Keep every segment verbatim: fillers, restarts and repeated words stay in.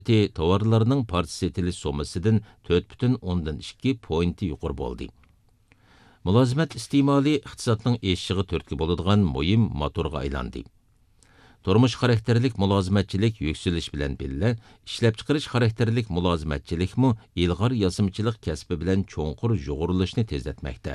tovarlarının parça setilish sommasidan to'rt butun o'ndan ikki pointi yuqori bo'ldi. Mulozimat iste'moli iqtisodning eshishiga turtki bo'ladigan muhim motorga aylandi. Turmush xarakterlik mulozimatchilik yükselish bilan birga, ishlab chiqarish xarakterlik mulozimatchilikmi ilg'or yosimchilik kasbi bilan cho'nqur jug'urilishni tezlatmoqda.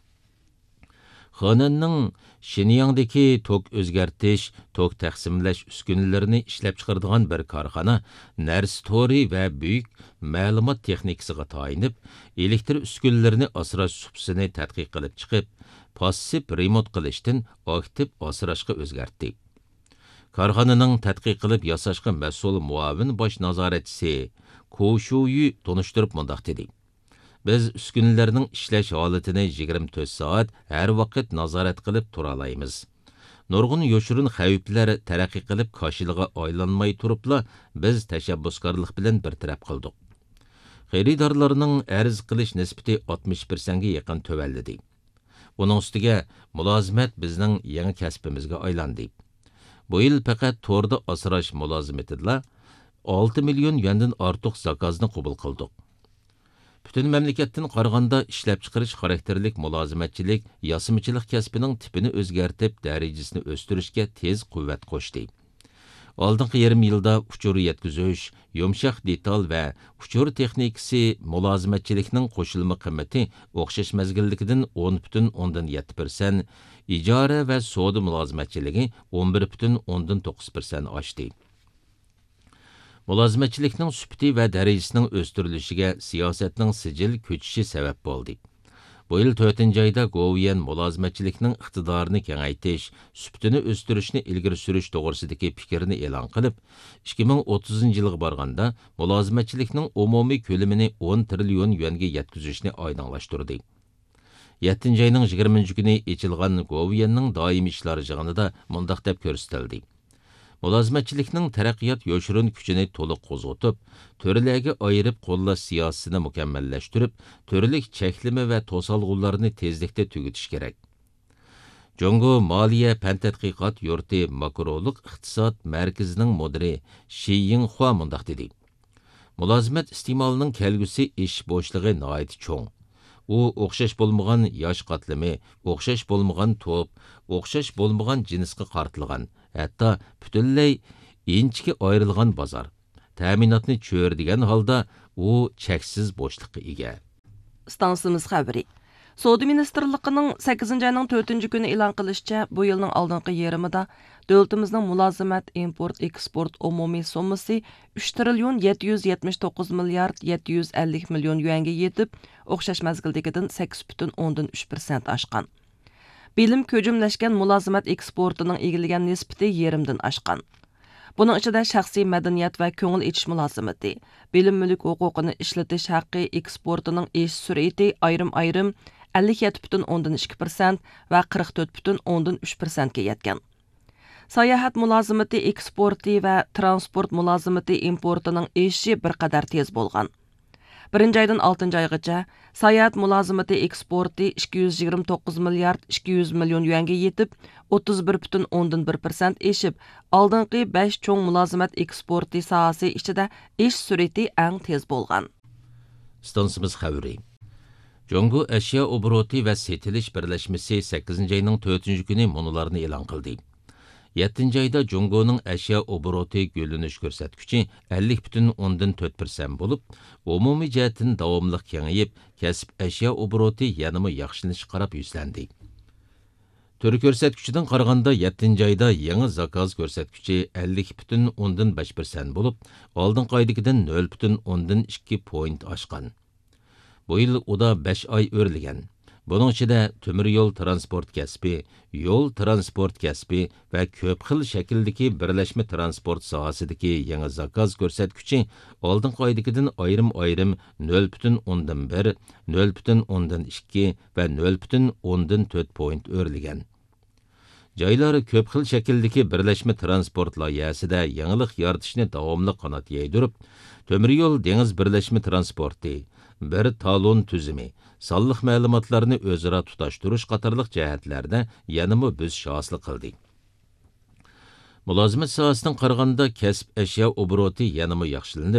Xonanning Shinyangdagi tok o'zgartish, tok taqsimlash uskunalarini ishlab chiqaradigan bir korxona narsa to'ri va buyuk ma'lumot texnikasiga tayinib, elektr uskunalarini asrash supsini tadqiq qilib chiqib, passiv remont qilishdan aktiv asrashga o'zgartdi. Korxonaning tadqiq qilib yasashga mas'ul muavin bosh nazoratchisi Ko Shuyu tunishtirib mundaq dedi. Biz uskunalarning ishlash holatini yigirma to'rt soat har vaqt nazorat qilib tura olamiz. Nurg'un yo'shirin xavflar taraqqiy qilib qoshilg'a aylanmay turibla biz tashabbuskorlik bilan bir taraf qildik. Xaridorlarning arz qilish nisbati oltmish foiz ga yaqin tövalladi. Uning ustiga mulozimat bizning yangi kasbimizga aylandi. Bu yil faqat to'rda asrash mulozimatida olti million yuandan ortiq zakozni qabul qildik. Bütün memlekettin qaraganda ishlab chiqarish xarakterlik mulozimatchilik yosimchilik kasbining tipini o'zgartib, darajasini o'stirishga tez quvvat qo'shdi. Oldingi yarim yilda uchur yetkazish, yumshoq detal va uchur texnikasi mulozimatchilikning qo'shilma qiymati o'xshash mazgilligidan o'n butun o'ndan yetti foiz, ijara va savdo mulozimatchiligi o'n bir butun o'ndan to'qqiz foiz oshdi. Mulozimatchilikning sifati va darajasining o'stirilishiga siyosatning sijil ko'chishi sabab bo'ldi. Bu yil to'rtinchi oyda Govian mulozimatchilikning iqtidorini kengaytirish, sifatini o'stirishni ilgari surish to'g'risidagi fikrini e'lon qilib, ikki ming o'ttizinchi yilga borganda mulozimatchilikning umumiy ko'lamini o'n trillion yuanga yetkazishni oydinlashtirdi. yettinchi oyning yigirmanchi kuni ochilgan Govianning doimiy ishlar yig'inida mundaq deb ko'rsatildi. Mulozimatchilikning taraqqiyot yo'shirin kuchini to'liq qo'zg'atib, to'rlarga ayirib qo'llash siyosatini mukammallashtirib, to'rlik cheklimi va to'solg'ularni tezlikda tugutish kerak. Jongo Moliya fan tadqiqot yurti makroluk iqtisod markazining mudiri Shi Yinghua mundaq dedi. Mulozimat iste'molining kelgusi ish bo'shlig'i nihoyat cho'ng. U o'xshash bo'lmagan yosh qatlami, o'xshash bo'lmagan to'p, o'xshash bo'lmagan jinsga qartilgan, hatto butunlay inchga ayrilgan bozor. Ta'minotni cho'rdigan holda u cheksiz bo'shliqqa ega. Stansimiz xabari. Savdo ministrligining sakkizinchi oyning to'rtinchi kuni e'lon qilishicha, bu yilning oldingi yarmida davlatimizning mulozimat import eksport umumiy summasi uch trillion yetti yuz yetmish to'qqiz milliard yetti yuz ellik million yuanga yetib, o'xshash mazgildagidan sakkiz butun o'ndan uch foiz oshgan. Bilim ko'jumlashgan mulozimat eksportining egillagan nisbati yerimdan oshgan. Buning ichida shaxsiy madaniyat va ko'ngil etish mulozimati, bilim mulk huquqini ishlatish haqqi eksportining ish sur'ati ayrim-ayrim ellik yetti butun o'ndan ikki foiz va qirq to'rt butun o'ndan uch foiz ga yetgan. Sayohat mulozimati eksporti va transport mulozimati importining eshi bir qadar tez bo'lgan. birinchi oydan oltinchi oygacha sayohat mulozimati eksporti ikki yuz yigirma to'qqiz milliard ikki yuz million yuanga yetib, o'ttiz bir butun o'ndan bir foiz eshib, oldingi besh cho'ng mulozimat eksporti sohasi ichida ish sur'ati eng tez bo'lgan. Stansimiz xabari. Jongo ashyo obroti va setilish birlashmasi sakkizinchi oyning to'rtinchi kuni munolarni e'lon qildi. yettinchi oyda Jongoning ashyo obroti g'o'llanish ko'rsatkichi ellik butun o'ndan to'rt foiz bo'lib, umumiy jihatdan davomli kengayib, kasb ashyo obroti yanada yaxshilanish qarab yuzlandi. Turi ko'rsatkichidan qaraganda yettinchi oyda yangi zakoz ko'rsatkichi ellik butun o'ndan besh foiz bo'lib, oldingi oydagidan nol butun o'ndan ikki point oshgan. Bu yil uda besh oy o'rilgan. Bunun ichida temir yo'l transport kasbi, yo'l transport kasbi va ko'p xil shakldagi birlashma transport sohasidagi yangi zakoz ko'rsatkichi oldingi oydagidan ayrim-ayrim nol butun o'ndan bir, nol butun o'ndan ikki va nol butun o'ndan to'rt point o'rilgan. Joylar ko'p xil shakldagi birlashma transport loyihasida yangilik yaratishni davomli qanot yaydirib, temir yo'l dengiz birlashma transporti, bir talon tuzumi, sonliq ma'lumotlarni o'zaro tutashtirish qatorliq jihatlarda yanada biz hosil qildik. Mulozimat sohasidan qaraganda kasb ashyo obroti yanama yaxshilanib,